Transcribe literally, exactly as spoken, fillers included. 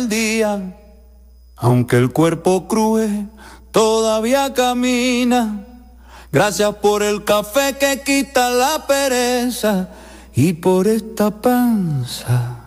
del día. Aunque el cuerpo cruje, todavía camina. Gracias por el café que quita la pereza y por esta panza